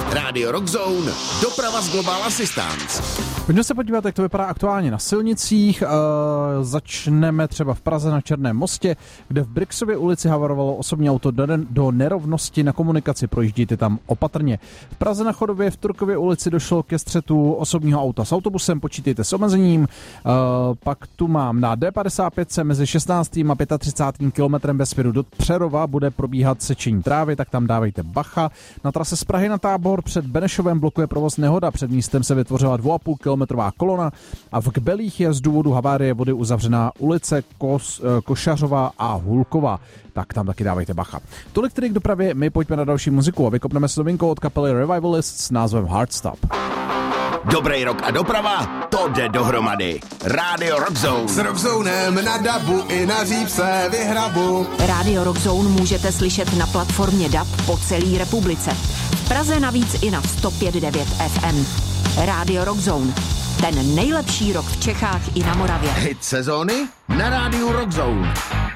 Radio Rockzone, doprava z Global Assistance. Pojďme se podívat, jak to vypadá aktuálně na silnicích. Začneme třeba v Praze na Černém mostě, kde v Brixově ulici havarovalo osobní auto do nerovnosti na komunikaci. Projíždíte tam opatrně. V Praze na Chodově v Turkově ulici došlo ke střetu osobního auta s autobusem. Počítejte s omezením. Pak tu mám na D55 mezi 16. a 35. kilometrem ve směru do Přerova bude probíhat sečení trávy, tak tam dávejte bacha. Na trase z Prahy na Tábor před Benešovem blokuje provoz nehoda. Před místem se vytvořila 2,5 kilometrová kolona a v Kbelích je z důvodu havárie vody uzavřená ulice Košařova a Hulkova. Tak tam taky dávejte bacha. Tolik tedy k dopravě, my pojďme na další muziku a vykopneme s novinkou od kapely Revivalists s názvem Heartstop. Dobrý rok a doprava, to jde dohromady. Radio Rockzone. S Rockzonem na dabu i na řípse vyhrabu. Radio Rockzone můžete slyšet na platformě DAB po celé republice. V Praze navíc i na 105.9 FM. Radio Rockzone. Ten nejlepší rock v Čechách i na Moravě. Hit sezóny na rádiu Rockzone.